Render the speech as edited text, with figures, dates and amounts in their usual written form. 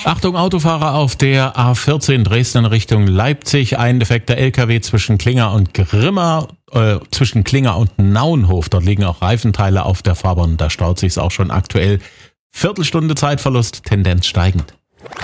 Achtung, Autofahrer auf der A14 Dresden Richtung Leipzig. Ein defekter LKW zwischen Klinger und zwischen Klinger und Nauenhof. Dort liegen auch Reifenteile auf der Fahrbahn. Da staut sich's auch schon aktuell. Viertelstunde Zeitverlust, Tendenz steigend.